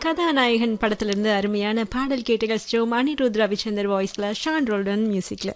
கதாநாயகன் படத்திலிருந்து அருமையான பாடல் கேட்டு கஷ்டம் அனிருத் ரவிச்சந்தர் வாய்ஸ்ல ஷான் ரோல்டன் மியூசிக்ல.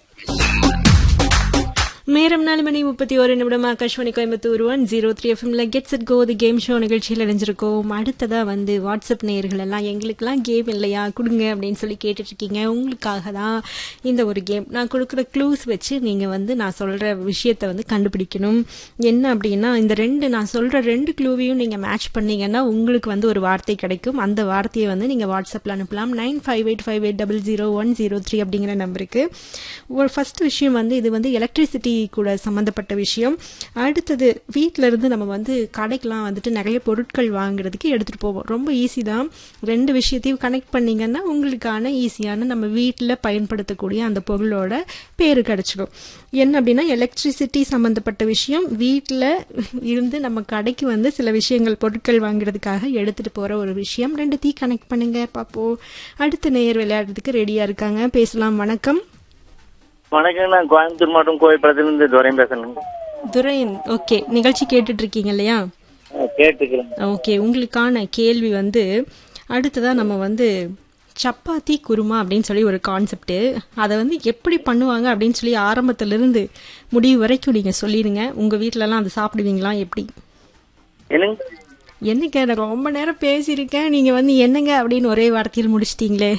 நேரம் 4:31 ஆகாஷ்வாணி கோயம்புத்தூர் 103 எஃப்எம்ல gets it go the game show நிகழ்ச்சியில் இணைஞ்சிருக்கோம். அடுத்ததா வாட்ஸ்அப் நேயர்கள் எல்லாம் எங்களுக்கெல்லாம் கேம் இல்லையா கொடுங்க அப்படின்னு சொல்லி கேட்டுட்டு இருக்கீங்க. உங்களுக்காக தான் இந்த ஒரு கேம். நான் கொடுக்குற க்ளூஸ் வச்சு நீங்க நான் சொல்ற விஷயத்த கண்டுபிடிக்கணும். என்ன அப்படின்னா, இந்த நான் சொல்ற 2 க்ளூவையும் நீங்க மேட்ச் பண்ணீங்கன்னா உங்களுக்கு ஒரு வார்த்தை கிடைக்கும். அந்த வார்த்தையை நீங்க வாட்ஸ்அப்ல அனுப்பலாம் 9585800103 அப்படிங்கிற நம்பருக்கு. ஒரு ஃபர்ஸ்ட் விஷயம் இது எலக்ட்ரிசிட்டி கூட சம்பந்தப்பட்ட விஷயம். அடுத்தது, வீட்டில இருந்து நம்ம கடைக்கெல்லாம் நிறைய பொருட்கள் வாங்குறதுக்கு எடுத்துட்டு போவோம். ரொம்ப ஈஸி தான். 2 விஷயத்தையும் கனெக்ட் பண்ணீங்கன்னா உங்களுக்கான ஈஸியான நம்ம வீட்டில் பயன்படுத்தக்கூடிய அந்த பொருளோட பேரு கிடைச்சிடும். என்ன அப்படின்னா, எலக்ட்ரிசிட்டி சம்பந்தப்பட்ட விஷயம், வீட்டில் இருந்து நம்ம கடைக்கு சில விஷயங்கள் பொருட்கள் வாங்குறதுக்காக எடுத்துட்டு போற ஒரு விஷயம். 2த்தையும் கனெக்ட் பண்ணுங்க பாப்போம். அடுத்த நேயர் விளையாடுறதுக்கு ரெடியா இருக்காங்க. பேசலாம். வணக்கம். வணக்கம், நான் கோயம்புத்தூர் மாவட்டம் கோவில்புரத்திலிருந்து துரையன் பேசுறேன். துரையன், ஓகே. நிகழ்ச்சி கேட்டுட்டு இருக்கீங்க இல்லையா? கேட்டுக்கிறேன். ஓகே, உங்களுக்கான கேள்வி அடுத்ததா நம்ம சப்பாத்தி குருமா அப்படின்னு சொல்லி ஒரு கான்செப்ட். அதை எப்படி பண்ணுவாங்க அப்படின்னு சொல்லி ஆரம்பத்துல இருந்து முடிவு வரைக்கும் நீங்க சொல்லிடுங்க. உங்க வீட்டுல எல்லாம் அதை சாப்பிடுவீங்களா? எப்படி? என்னங்க, நான் ரொம்ப நேரம் பேசியிருக்கேன். நீங்க என்னங்க அப்படின்னு ஒரே வார்த்தையில் முடிச்சிட்டீங்களே.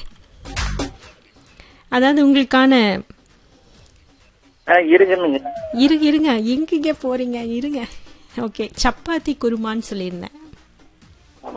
அதாவது உங்களுக்கான இருங்க எங்கீங்க போறீங்க? இருங்க. ஓகே, சப்பாத்தி குருமான்னு சொல்லியிருந்தேன்.